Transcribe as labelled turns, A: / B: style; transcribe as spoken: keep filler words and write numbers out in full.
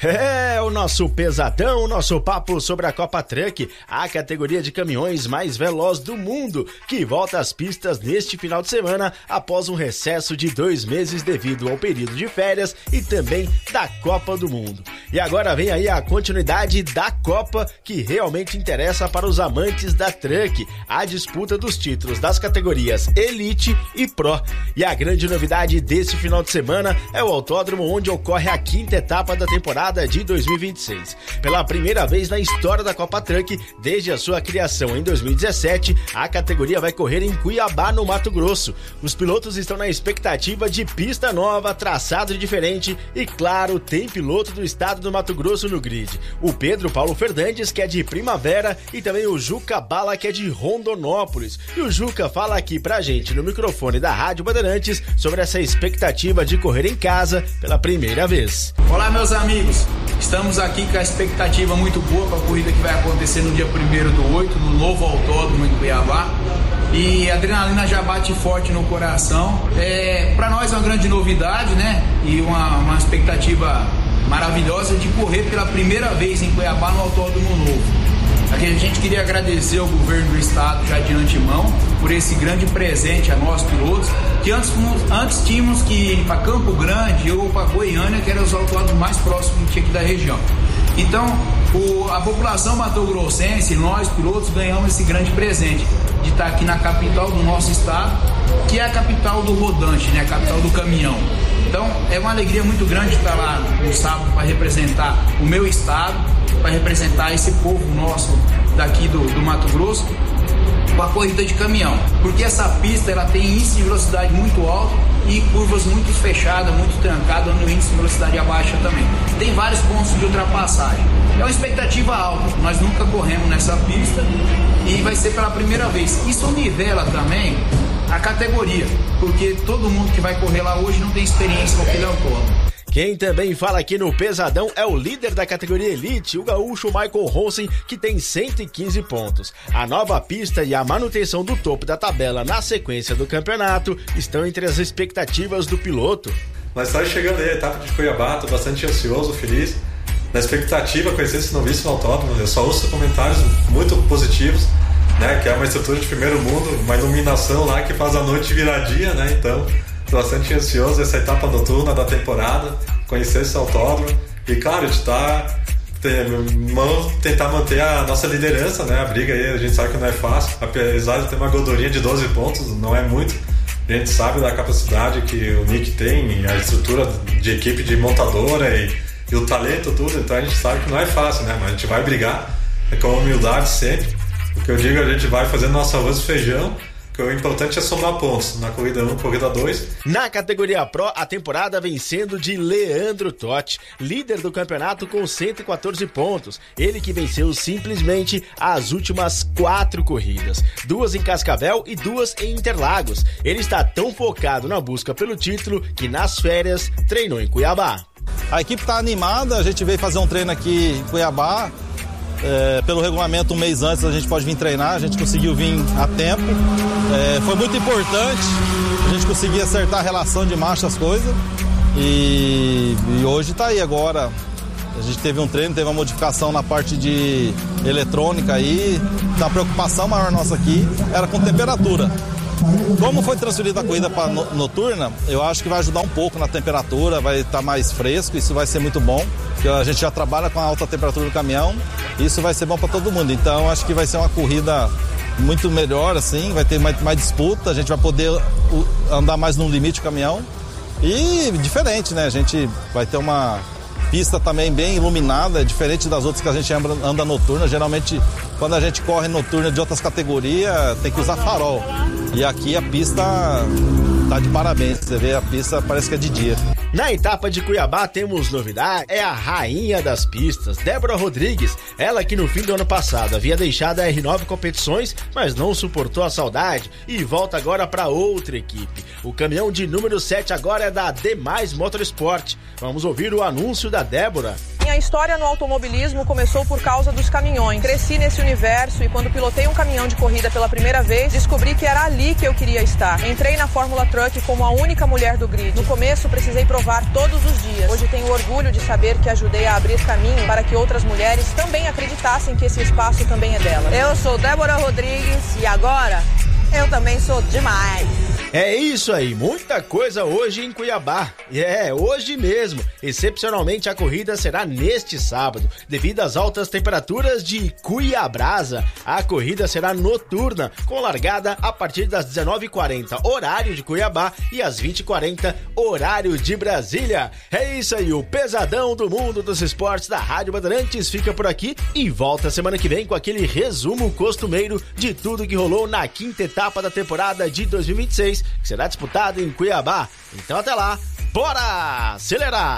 A: É, o nosso pesadão, o nosso papo sobre a Copa Truck, a categoria de caminhões mais veloz do mundo, que volta às pistas neste final de semana após um recesso de dois meses devido ao período de férias e também da Copa do Mundo. E agora vem aí a continuidade da Copa, que realmente interessa para os amantes da Truck, a disputa dos títulos das categorias Elite e Pro. E a grande novidade desse final de semana é o autódromo onde ocorre a quinta etapa da temporada de dois mil e vinte e seis. Pela primeira vez na história da Copa Truck, desde a sua criação em dois mil e dezessete, a categoria vai correr em Cuiabá, no Mato Grosso. Os pilotos estão na expectativa de pista nova, traçado diferente e, claro, tem piloto do estado do Mato Grosso no grid. O Pedro Paulo Fernandes, que é de Primavera, e também o Juca Bala, que é de Rondonópolis. E o Juca fala aqui pra gente no microfone da Rádio Bandeirantes sobre essa expectativa de correr em casa pela primeira vez.
B: Olá, meus amigos. Estamos aqui com a expectativa muito boa para a corrida que vai acontecer no dia primeiro do oito, no novo autódromo em Cuiabá. E a adrenalina já bate forte no coração. É, para nós é uma grande novidade, né? E uma, uma expectativa maravilhosa de correr pela primeira vez em Cuiabá no autódromo novo. Aqui a gente queria agradecer ao governo do estado já de antemão por esse grande presente a nós pilotos, que antes, antes tínhamos que ir para Campo Grande ou para Goiânia, que eram os autódromos mais próximos que tinha aqui da região. Então, o, a população mato-grossense, nós pilotos, ganhamos esse grande presente de estar aqui na capital do nosso estado, que é a capital do rodante, né? A capital do caminhão. Então, é uma alegria muito grande estar lá no sábado para representar o meu estado, para representar esse povo nosso daqui do, do Mato Grosso, com a corrida de caminhão. Porque essa pista ela tem índice de velocidade muito alto e curvas muito fechadas, muito trancadas, onde o índice de velocidade abaixa também. Tem vários pontos de ultrapassagem. É uma expectativa alta, nós nunca corremos nessa pista e vai ser pela primeira vez. Isso nivela também a categoria, porque todo mundo que vai correr lá hoje não tem experiência com aquele autódromo.
A: Quem também fala aqui no Pesadão é o líder da categoria Elite, o gaúcho Michael Ronsen, que tem cento e quinze pontos. A nova pista e a manutenção do topo da tabela na sequência do campeonato estão entre as expectativas do piloto.
C: Mas está chegando aí a etapa de Cuiabá, estou bastante ansioso, feliz, na expectativa de conhecer esse novíssimo autódromo. Eu só ouço comentários muito positivos, né, que é uma estrutura de primeiro mundo, uma iluminação lá que faz a noite virar dia, né, então estou bastante ansioso essa etapa noturna da temporada, conhecer esse autódromo e, claro, de estar, tentar manter a nossa liderança, né, a briga aí, a gente sabe que não é fácil, apesar de ter uma gordurinha de doze pontos, não é muito, a gente sabe da capacidade que o Nick tem, a estrutura de equipe de montadora e, e o talento, tudo, então a gente sabe que não é fácil, né, mas a gente vai brigar com humildade sempre. O que eu digo, a gente vai fazendo nosso arroz e feijão, que o importante é somar pontos na corrida um, corrida dois.
A: Na categoria Pro, a temporada vem sendo de Leandro Totti, líder do campeonato com cento e quatorze pontos. Ele que venceu simplesmente as últimas quatro corridas, duas em Cascavel e duas em Interlagos. Ele está tão focado na busca pelo título que nas férias treinou em Cuiabá.
D: A equipe está animada, a gente veio fazer um treino aqui em Cuiabá. É, pelo regulamento, um mês antes a gente pode vir treinar, a gente conseguiu vir a tempo. É, foi muito importante a gente conseguir acertar a relação de marcha, as coisas. E, e hoje está aí agora. A gente teve um treino, teve uma modificação na parte de eletrônica aí. Então a preocupação maior nossa aqui era com temperatura. Como foi transferida a corrida para noturna, eu acho que vai ajudar um pouco na temperatura, vai estar mais fresco, isso vai ser muito bom, porque a gente já trabalha com a alta temperatura do caminhão, isso vai ser bom para todo mundo. Então acho que vai ser uma corrida muito melhor, assim, vai ter mais, mais disputa, a gente vai poder andar mais no limite do caminhão e diferente, né? A gente vai ter uma pista também bem iluminada, diferente das outras que a gente anda, anda noturna. Geralmente, quando a gente corre noturna de outras categorias, tem que usar farol. E aqui a pista tá de parabéns. Você vê, a pista parece que é de dia.
A: Na etapa de Cuiabá temos novidade, é a rainha das pistas, Débora Rodrigues, ela que no fim do ano passado havia deixado a R nove Competições, mas não suportou a saudade e volta agora para outra equipe. O caminhão de número sete agora é da Demais Motorsport. Vamos ouvir o anúncio da Débora.
E: Minha história no automobilismo começou por causa dos caminhões. Cresci nesse universo e quando pilotei um caminhão de corrida pela primeira vez, descobri que era ali que eu queria estar. Entrei na Fórmula Truck como a única mulher do grid. No começo, precisei provar todos os dias. Hoje tenho orgulho de saber que ajudei a abrir caminho para que outras mulheres também acreditassem que esse espaço também é delas.
F: Eu sou Débora Rodrigues e agora eu também sou demais.
A: É isso aí, muita coisa hoje em Cuiabá. É, hoje mesmo. Excepcionalmente a corrida será neste sábado. Devido às altas temperaturas de Cuiabrasa, a corrida será noturna, com largada a partir das dezenove e quarenta, horário de Cuiabá, e às vinte e quarenta, horário de Brasília. É isso aí, o pesadão do mundo dos esportes da Rádio Bandeirantes fica por aqui e volta semana que vem com aquele resumo costumeiro de tudo que rolou na quinta etapa da temporada de dois mil e vinte e seis, que será disputada em Cuiabá. Então até lá, bora acelerar!